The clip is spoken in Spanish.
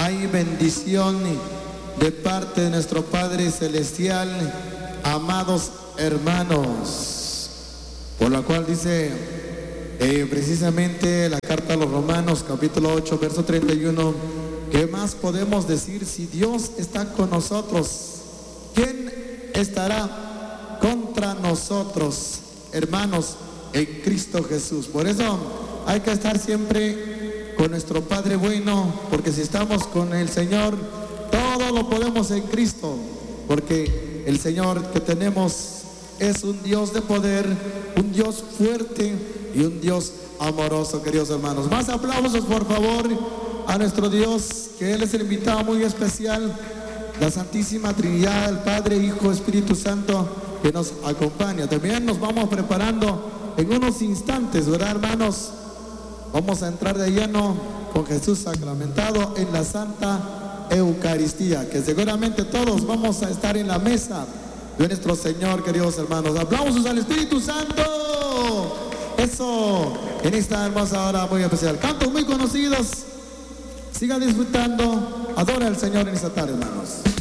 hay bendición de parte de nuestro Padre Celestial, amados hermanos, por la cual dice precisamente la carta a los Romanos, capítulo 8, verso 31, ¿qué más podemos decir? Si Dios está con nosotros, ¿quién estará contra nosotros, hermanos, en Cristo Jesús? Por eso hay que estar siempre con nuestro Padre bueno, porque si estamos con el Señor, todo lo podemos en Cristo, porque el Señor que tenemos es un Dios de poder, un Dios fuerte y un Dios amoroso, queridos hermanos. Más aplausos, por favor, a nuestro Dios, que Él es el invitado muy especial, la Santísima Trinidad, el Padre, Hijo, Espíritu Santo, que nos acompaña. También nos vamos preparando en unos instantes, ¿verdad, hermanos? Vamos a entrar de lleno con Jesús sacramentado en la Santa Eucaristía, que seguramente todos vamos a estar en la mesa de nuestro Señor, queridos hermanos. Aplausos al Espíritu Santo. Eso, en esta hermosa hora muy especial. Cantos muy conocidos. Siga disfrutando. Adora al Señor en esta tarde, hermanos.